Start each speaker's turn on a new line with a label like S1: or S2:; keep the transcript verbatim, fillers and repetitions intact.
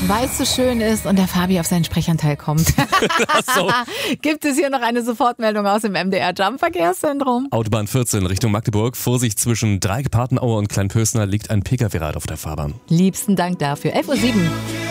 S1: Weil es so schön ist und der Fabi auf seinen Sprechanteil kommt.
S2: So.
S1: Gibt es hier noch eine Sofortmeldung aus dem M D R Jump-Verkehrszentrum?
S2: Autobahn vierzehn Richtung Magdeburg. Vorsicht, zwischen Dreieck-Patenaue und Kleinpösner liegt ein Pkw-Rad auf der Fahrbahn.
S1: Liebsten Dank dafür. elf Uhr sieben.